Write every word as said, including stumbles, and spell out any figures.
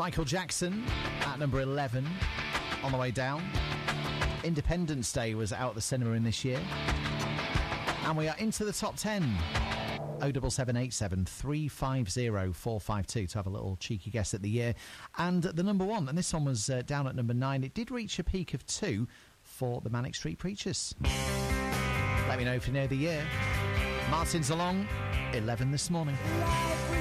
Michael Jackson at number eleven on the way down. Independence Day was out at the cinema in this year. And we are into the top ten. oh seven seven eight seven, three five zero, four five two to have a little cheeky guess at the year. And the number one, and this one was uh, down at number nine. It did reach a peak of two for the Manic Street Preachers. Let me know if you know the year. Martin's along, eleven this morning.